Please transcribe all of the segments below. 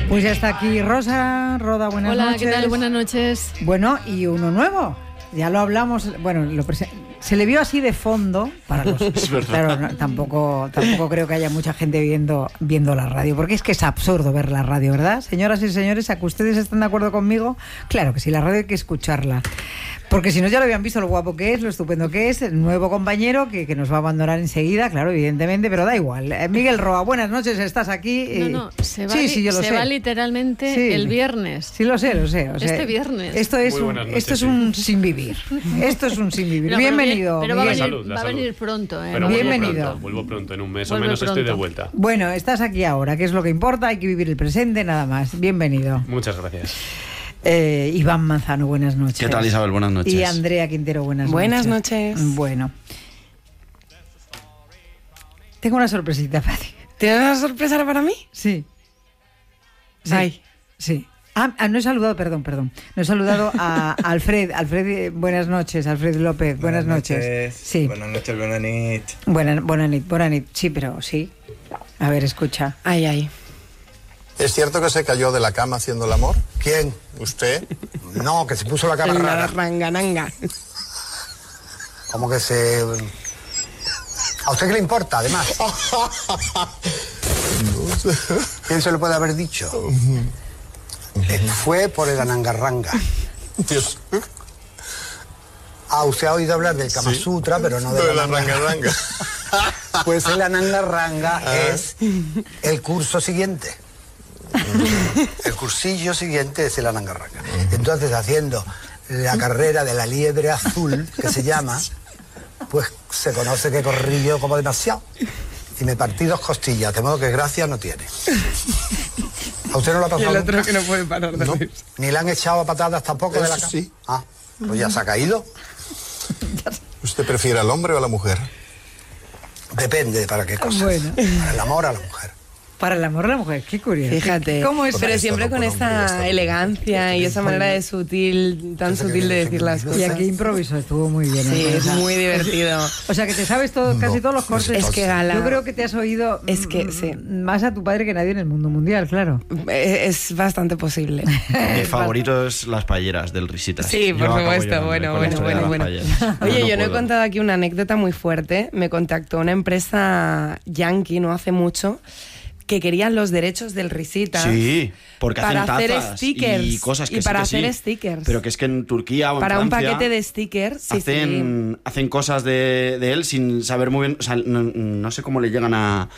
Pues ya está aquí Rosa Roda, buenas noches. Hola, ¿qué tal? Buenas noches. Bueno, y uno nuevo, ya lo hablamos, bueno, se le vio así de fondo, para los, claro, no, tampoco creo que haya mucha gente viendo la radio, porque es que es absurdo ver la radio, ¿verdad? Señoras y señores, ¿a que ustedes están de acuerdo conmigo? Claro que sí, la radio hay que escucharla. Porque si no ya lo habían visto lo guapo que es, lo estupendo que es, el nuevo compañero que nos va a abandonar enseguida, claro, evidentemente, pero da igual. Miguel Roa, buenas noches, estás aquí. No, se va, yo lo sé. Va literalmente el viernes. Sí, lo sé. O sea, este viernes. Esto es un sin vivir. Esto es un sin vivir. No, bienvenido, pero Miguel. va a venir pronto. Pero bienvenido. Vuelvo pronto, en un mes o menos estoy de vuelta. Bueno, estás aquí ahora, que es lo que importa, hay que vivir el presente, nada más. Bienvenido. Muchas gracias. Iván Manzano, buenas noches. ¿Qué tal, Isabel? Buenas noches. Y Andrea Quintero, buenas noches. Bueno. Tengo una sorpresita para ti. ¿Tienes una sorpresa para mí? Sí. Ay. Sí. No he saludado, perdón. No he saludado a Alfred. Alfred, buenas noches. Alfred López, buenas noches. Sí. Buenas noches, buenas nit. Buenas nit. Sí, pero sí. A ver, escucha. Ay. ¿Es cierto que se cayó de la cama haciendo el amor? ¿Quién? ¿Usted? No, que se puso la cara rara. Rangananga. Como que se... ¿A usted qué le importa, además? ¿Quién se lo puede haber dicho? Fue por el anangarranga. Dios. Usted ha oído hablar del Kama Sutra, pero no de la anangarranga. Pues el anangarranga es el curso siguiente. El cursillo siguiente es el anangarranga. Entonces, haciendo la carrera de la liebre azul, que se llama, pues se conoce que corrí yo como demasiado. Y me partí 2 costillas, de modo que gracia no tiene. ¿A usted no lo ha pasado? Y el otro que no puede parar de reír. Ni le han echado a patadas tampoco de la cama. Sí. Pues ya se ha caído. ¿Usted prefiere al hombre o a la mujer? Depende para qué cosa. Bueno. Para el amor a la mujer. Para el amor a la mujer, qué curioso. Fíjate. ¿Cómo es? Pero siempre con esta elegancia y esa manera de tan sutil de decir las cosas. Y aquí improviso, estuvo muy bien. Sí, es muy divertido. O sea, que te sabes casi todos los cortes. Es que Gala... Yo creo que te has oído sí. Más a tu padre que nadie en el mundo mundial, claro. Es bastante posible. Mi favorito es las paelleras del Risitas. Sí, por supuesto. Bueno. Oye, yo no he contado aquí una anécdota muy fuerte. Me contactó una empresa yankee no hace mucho que querían los derechos del Risitas. Sí, porque para hacen hacer tazas stickers y cosas que y para sí, hacer stickers. Pero que es que en Turquía o en para Francia un paquete de stickers hacen cosas de él sin saber muy bien, o sea, no sé cómo le llegan a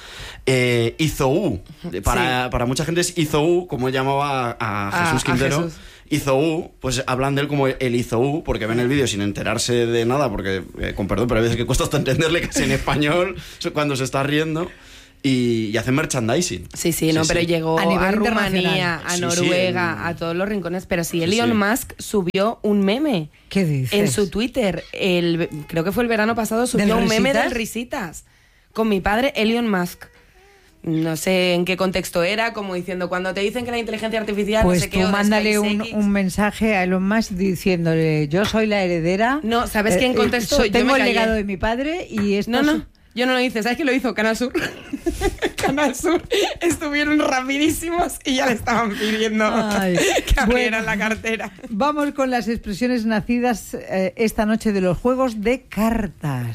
Izou. Para mucha gente es Izou, como llamaba a Jesús Quintero. Izou, pues hablan de él como el Izou, porque ven el vídeo sin enterarse de nada, porque, con perdón, pero hay veces que cuesta hasta entenderle casi en español cuando se está riendo. Y hacen merchandising. Sí, pero llegó a Rumanía, a Noruega, a todos los rincones. Pero Elon Musk subió un meme. ¿Qué dices? En su Twitter, creo que fue el verano pasado, subió un meme del Risitas. Con mi padre, Elon Musk. No sé en qué contexto era, como diciendo, cuando te dicen que la inteligencia artificial... Pues no sé qué, tú mándale un mensaje a Elon Musk diciéndole, yo soy la heredera... No, ¿sabes quién contestó? Tengo el legado de mi padre y esto... No. Yo no lo hice, ¿sabes qué lo hizo? Canal Sur. Canal Sur estuvieron rapidísimos y ya le estaban pidiendo que abrieran la cartera. Vamos con las expresiones nacidas esta noche de los juegos de cartas.